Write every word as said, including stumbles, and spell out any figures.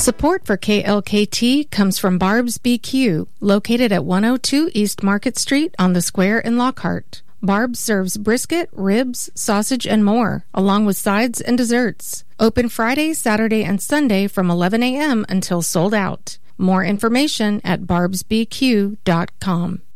Support for K L K T comes from Barb's B Q, located at one oh two East Market Street on the Square in Lockhart. Barb's serves brisket, ribs, sausage, and more, along with sides and desserts. Open Friday, Saturday, and Sunday from eleven a.m. until sold out. More information at barbs b q dot com.